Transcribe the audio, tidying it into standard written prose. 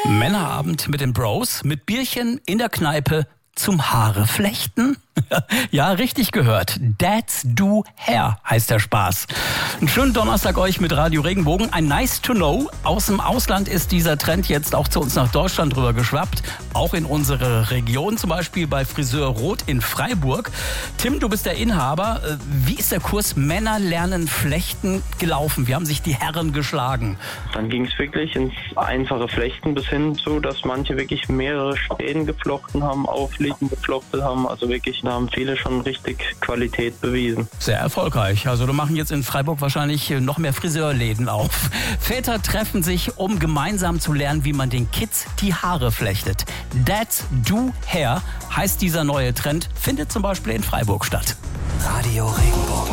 Männerabend mit den Bros, mit Bierchen in der Kneipe zum Haare flechten. Ja, richtig gehört. Dads do Hair heißt der Spaß. Einen schönen Donnerstag euch mit Radio Regenbogen. Ein Nice to Know. Aus dem Ausland ist dieser Trend jetzt auch zu uns nach Deutschland rüber geschwappt. Auch in unsere Region, zum Beispiel bei Friseur Roth in Freiburg. Tim, du bist der Inhaber. Wie ist der Kurs Männer lernen Flechten gelaufen? Wie haben sich die Herren geschlagen? Dann ging es wirklich ins einfache Flechten bis hin zu, dass manche wirklich mehrere Strähnen geflochten haben, aufliegend geflochtet haben. Also wirklich, da haben viele schon richtig Qualität bewiesen. Sehr erfolgreich. Also da machen jetzt in Freiburg wahrscheinlich noch mehr Friseurläden auf. Väter treffen sich, um gemeinsam zu lernen, wie man den Kids die Haare flechtet. Dads do Hair heißt dieser neue Trend, findet zum Beispiel in Freiburg statt. Radio Regenbogen.